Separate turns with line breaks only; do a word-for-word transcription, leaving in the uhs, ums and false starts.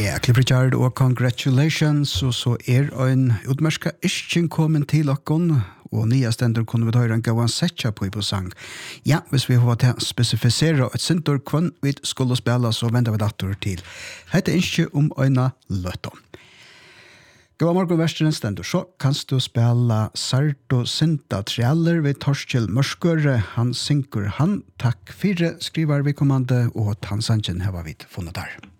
Ja, Cliff Richard og congratulations, og så er en utmerska ikke kommet til okkon, og nye stender kunne vi høre en gavan setja på i på sang. Ja, hvis vi har til å spesifisere et sintor kvann vi skulle spela, så vender vi dator til. Hette ikke om øyna løtta. Gavan morgon versteren stender, så kan du spela Sarto Sinta Trialler ved Torskjell Mørskøre. Han synker han. Takk fire, skriver vi kommande, og tansangen har vi funnet der.